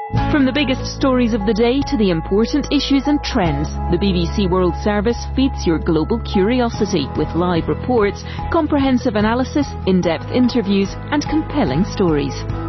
From the biggest stories of the day to the important issues and trends, the BBC World Service feeds your global curiosity with live reports, comprehensive analysis, in-depth interviews and compelling stories.